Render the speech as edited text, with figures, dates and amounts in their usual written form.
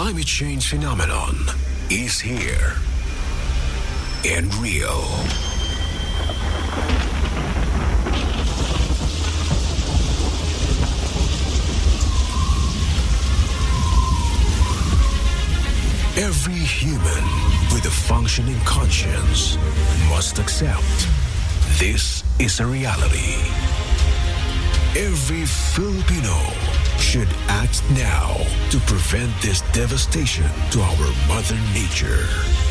climate change phenomenon is here and real. Every human with a functioning conscience must accept this is a reality. Every Filipino should act now to prevent this devastation to our Mother Nature.